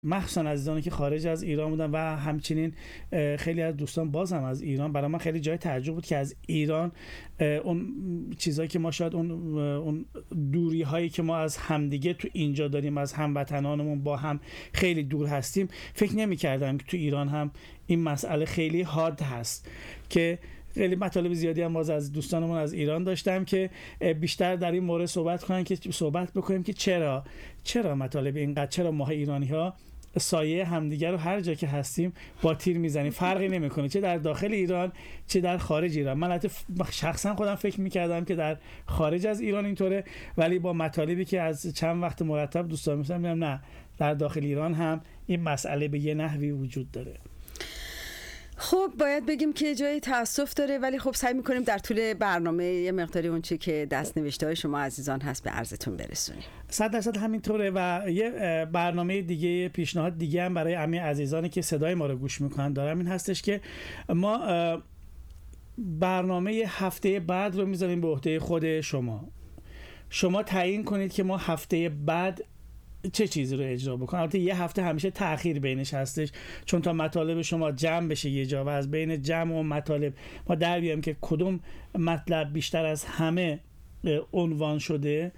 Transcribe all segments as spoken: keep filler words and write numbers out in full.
مخصوصا عزیزانی که خارج از ایران بودن و همچنین خیلی از دوستان باز هم از ایران، برای من خیلی جای تعجب بود که از ایران اون چیزایی که ما شاید اون اون دوری هایی که ما از همدیگه تو اینجا داریم، از هموطنانمون با هم خیلی دور هستیم، فکر نمی‌کردم که تو ایران هم این مسئله خیلی حاد هست. که خیلی مطالب زیادی هم باز از دوستانمون از ایران داشتم که بیشتر در این مورد صحبت کنن، که صحبت بکنیم که چرا چرا مطالب اینقدر، چرا ما ایرانی‌ها سایه همدیگر رو هر جا که هستیم با تیر میزنیم، فرقی نمیکنه چه در داخل ایران چه در خارج ایران. من البته شخصا خودم فکر میکردم که در خارج از ایران اینطوره، ولی با مطالبی که از چند وقت مرتب دوستان میشم میگم نه، در داخل ایران هم این مسئله به یه نحوی وجود داره. خب باید بگیم که جای تأسف داره، ولی خب سعی میکنیم در طول برنامه یه مقداری اون چی که دست نوشته های شما عزیزان هست به عرضتون برسونیم. صد درصد همینطوره. و یه برنامه دیگه، پیشنهاد دیگه هم برای همه عزیزانی که صدای ما رو گوش میکنن دارم، این هستش که ما برنامه هفته بعد رو میذاریم به عهده خود شما. شما تعیین کنید که ما هفته بعد چه چیزی رو اجرا بکنم. البته یه هفته همیشه تأخیر بینش هستش، چون تا مطالب شما جمع بشه یه جا و از بین جمع و مطالب ما در بیاریم که کدوم مطلب بیشتر از همه عنوان شده،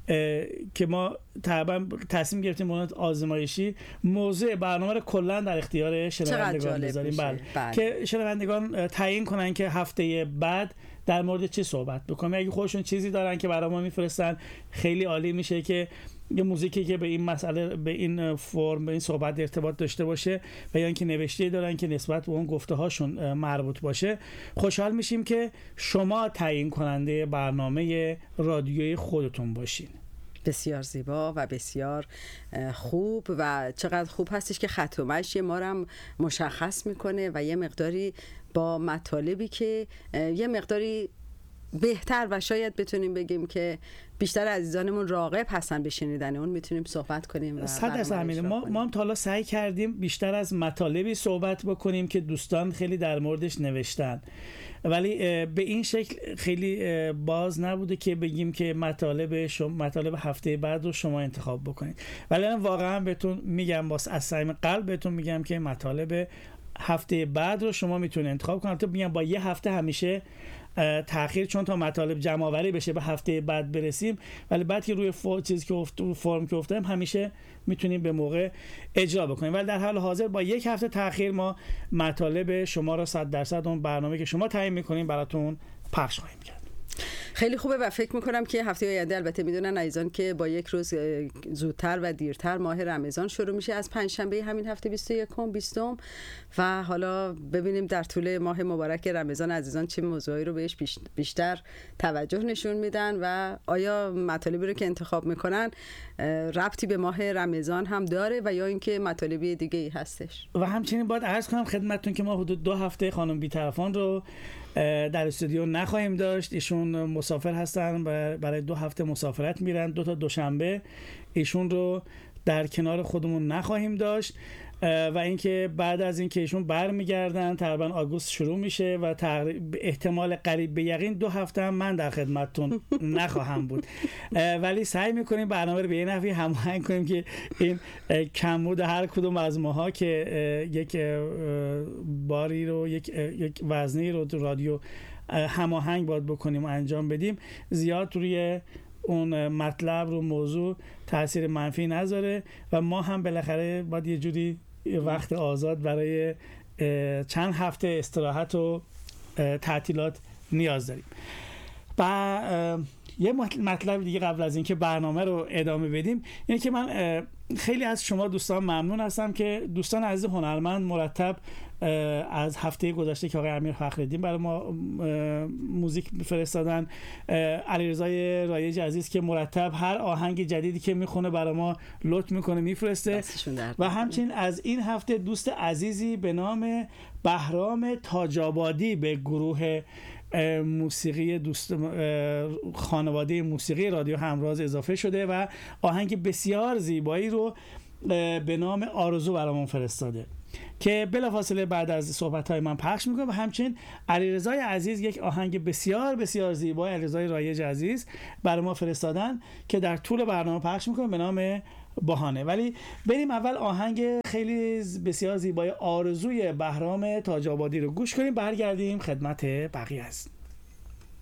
که ما تقریبا تصمیم گرفتیم مونت آزمایشی موضوع برنامه رو کلا در اختیار شنوندگان بذاریم. بله. بله. که شنوندگان تعیین کنن که هفته بعد در مورد چه صحبت بکنیم. اگه خودشون چیزی دارن که برای ما میفرستن خیلی عالی میشه، که یه موزیکی که به این مسئله، به این فرم، به این صحبت ارتباط داشته باشه و یا اینکه نوشته دارن که نسبت به اون گفته هاشون مربوط باشه، خوشحال میشیم که شما تعیین کننده برنامه رادیویی خودتون باشین. بسیار زیبا و بسیار خوب، و چقدر خوب هستش که خط و مشی ما رو هم مشخص میکنه و یه مقداری با مطالبی که یه مقداری بهتر و شاید بتونیم بگیم که بیشتر عزیزانمون راغب هستن به شنیدن اون، میتونیم صحبت کنیم. صد درصد همینه. ما ما هم تا حالا سعی کردیم بیشتر از مطالبی صحبت بکنیم که دوستان خیلی در موردش نوشتن، ولی به این شکل خیلی باز نبوده که بگیم که مطالب شما مطالب هفته بعد رو شما انتخاب بکنید. ولی من واقعا بهتون میگم، واسه از صمیم قلب بهتون میگم که مطالب هفته بعد رو شما میتونید انتخاب کنید. البته میگم با یه هفته همیشه تأخیر، چون تا مطالب جمع آوری بشه به هفته بعد برسیم، ولی بعد که روی فور چیزی که افت فرم که افتادیم همیشه میتونیم به موقع اجرا بکنیم. ولی در حال حاضر با یک هفته تأخیر ما مطالب شما رو صد درصد اون برنامه که شما تعیین میکنیم براتون پخش خواهیم کرد. خیلی خوبه و فکر میکنم که هفته آینده البته میدونن عزیزان که با یک روز زودتر و دیرتر ماه رمضان شروع میشه، از پنجشنبه همین هفته بیست و یکم بیستم، و حالا ببینیم در طول ماه مبارک رمضان عزیزان چه موضوعی رو بهش بیشتر توجه نشون میدن و آیا مطالبی رو که انتخاب میکنن ربطی به ماه رمضان هم داره و یا اینکه مطالبی دیگه ای هستش. و همچنین باید عرض کنم خدمتتون که ما حدود دو هفته خانم بی‌طرفان رو در استودیو نخواهیم داشت. ایشون مسافر هستن، برای دو هفته مسافرت میرن، دو تا دوشنبه ایشون رو در کنار خودمون نخواهیم داشت، و اینکه بعد از اینکه ایشون برمیگردن تقریبا آگوست شروع میشه و احتمال قریب به یقین دو هفته هم من در خدمتتون نخواهم بود. ولی سعی میکنیم برنامه رو به یه نحوی هماهنگ کنیم که این کمبود هر کدوم از ماها که یک باری رو یک یک وزنی رو تو رادیو هماهنگ باید بکنیم و انجام بدیم، زیاد روی اون مطلب رو موضوع تأثیر منفی نذاره و ما هم بالاخره باید یه جوری وقت آزاد برای چند هفته استراحت و تعطیلات نیاز داریم. و یه مطلب دیگه قبل از اینکه برنامه رو ادامه بدیم اینه که من خیلی از شما دوستان ممنون هستم که دوستان عزیز هنرمند مرتب از هفته گذشته که آقای امیر فخرالدین برای ما موزیک فرستادن، علیرضا رایج عزیز که مرتب هر آهنگ جدیدی که میخونه برای ما لطف میکنه میفرسته، و همچنین از این هفته دوست عزیزی به نام بهرام تاج‌آبادی به گروه موسیقی دوست خانواده موسیقی رادیو همراز اضافه شده و آهنگ بسیار زیبایی رو به نام آرزو برامون فرستاده که بلافاصله بعد از صحبت‌های من پخش میکنم. و همچنین علیرضا عزیز یک آهنگ بسیار بسیار زیبای علیرضا رایج عزیز برای ما فرستادن که در طول برنامه پخش میکنم به نام بهانه. ولی بریم اول آهنگ خیلی بسیار زیبای آرزوی بهرام تاج آبادی رو گوش کنیم، برگردیم خدمت بقیه است.